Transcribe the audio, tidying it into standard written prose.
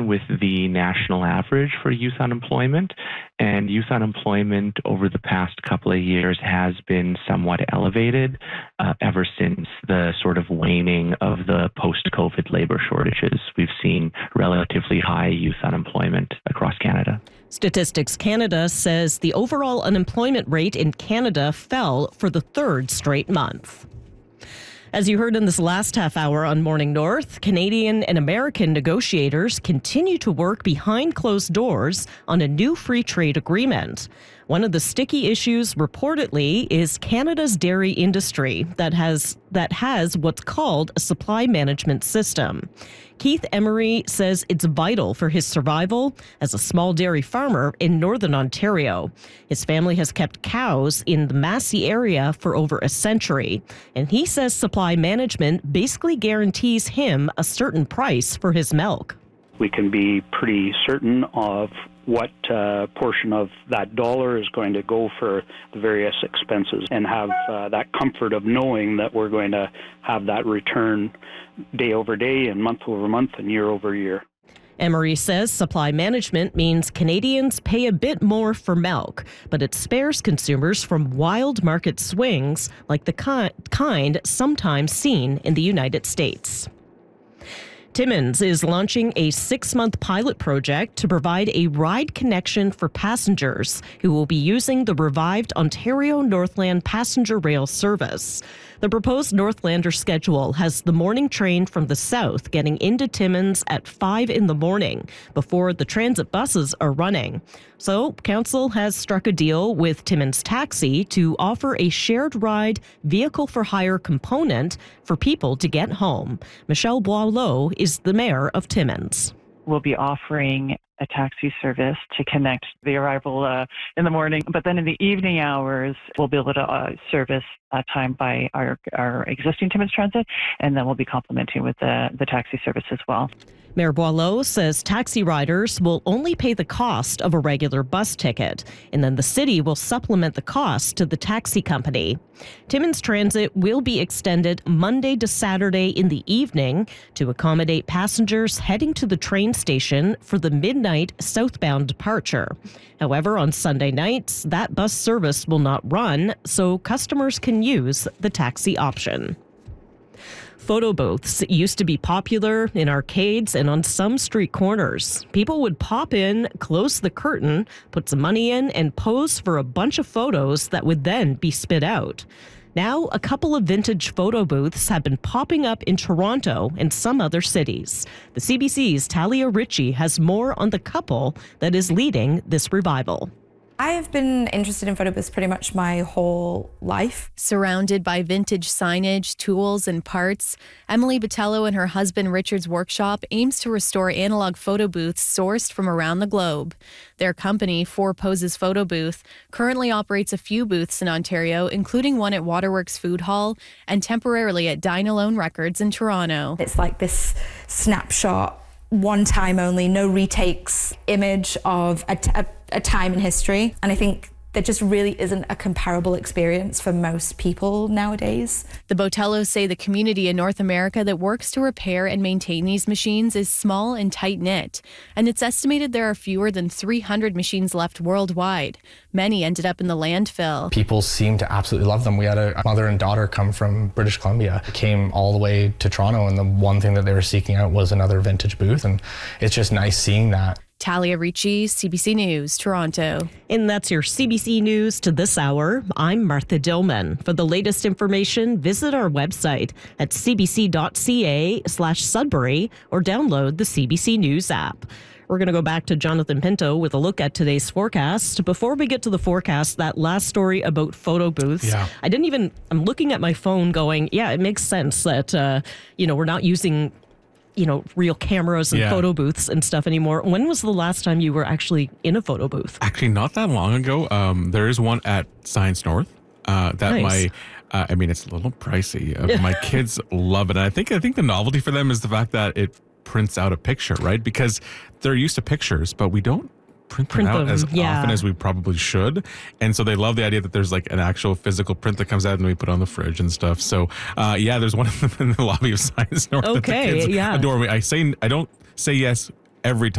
with the national average for youth unemployment. And youth unemployment over the past couple of years has been somewhat elevated ever since the sort of waning of the post-COVID labor shortages. We've seen relatively high youth unemployment across Canada. Statistics Canada says the overall unemployment rate in Canada fell for the third straight month. As you heard in this last half hour on Morning North, Canadian and American negotiators continue to work behind closed doors on a new free trade agreement. One of the sticky issues reportedly is Canada's dairy industry that has what's called a supply management system. Keith Emery says it's vital for his survival as a small dairy farmer in Northern Ontario. His family has kept cows in the Massey area for over a century, and he says supply management basically guarantees him a certain price for his milk. We can be pretty certain of what portion of that dollar is going to go for the various expenses and have that comfort of knowing that we're going to have that return day over day and month over month and year over year. Emery says supply management means Canadians pay a bit more for milk, but it spares consumers from wild market swings like the kind sometimes seen in the United States. Timmins is launching a 6-month pilot project to provide a ride connection for passengers who will be using the revived Ontario Northland passenger rail service. The proposed Northlander schedule has the morning train from the south getting into Timmins at 5 in the morning before the transit buses are running. So, Council has struck a deal with Timmins Taxi to offer a shared ride vehicle for hire component for people to get home. Michelle Boileau is the mayor of Timmins. We'll be offering a taxi service to connect the arrival in the morning, but then in the evening hours, we'll be able to service time by our existing Timmins Transit, and then we'll be complementing with the taxi service as well. Mayor Boileau says taxi riders will only pay the cost of a regular bus ticket, and then the city will supplement the cost to the taxi company. Timmins Transit will be extended Monday to Saturday in the evening to accommodate passengers heading to the train station for the midnight southbound departure. However, on Sunday nights, that bus service will not run, so customers can use the taxi option. Photo booths used to be popular in arcades and on some street corners. People would pop in, close the curtain, put some money in, and pose for a bunch of photos that would then be spit out. Now, a couple of vintage photo booths have been popping up in Toronto and some other cities. The CBC's Talia Ritchie has more on the couple that is leading this revival. I have been interested in photo booths pretty much my whole life. Surrounded by vintage signage, tools, and parts, Emily Botello and her husband Richard's workshop aims to restore analog photo booths sourced from around the globe. Their company, Four Poses Photo Booth, currently operates a few booths in Ontario, including one at Waterworks Food Hall and temporarily at Dine Alone Records in Toronto. It's like this snapshot, one time only, no retakes image of a time in history. And I think there just really isn't a comparable experience for most people nowadays. The Botellos say the community in North America that works to repair and maintain these machines is small and tight-knit, and it's estimated there are fewer than 300 machines left worldwide. Many ended up in the landfill. People seem to absolutely love them. We had a mother and daughter come from British Columbia, came all the way to Toronto, and the one thing that they were seeking out was another vintage booth, and it's just nice seeing that. Talia Ricci, CBC News, Toronto. And that's your CBC News to this hour. I'm Martha Dillman. For the latest information, visit our website at cbc.ca/Sudbury or download the CBC News app. We're going to go back to Jonathan Pinto with a look at today's forecast. Before we get to the forecast, that last story about photo booths, I'm looking at my phone going, yeah, it makes sense that, we're not using real cameras and photo booths and stuff anymore. When was the last time you were actually in a photo booth? Actually, not that long ago. There is one at Science North that nice. It's a little pricey. My kids love it. And I think the novelty for them is the fact that it prints out a picture, right? Because they're used to pictures, but we don't print them out as often as we probably should. And so they love the idea that there's like an actual physical print that comes out and we put on the fridge and stuff. So there's one of them in the lobby of Science North. Okay, that the kids adore me. I don't say yes every time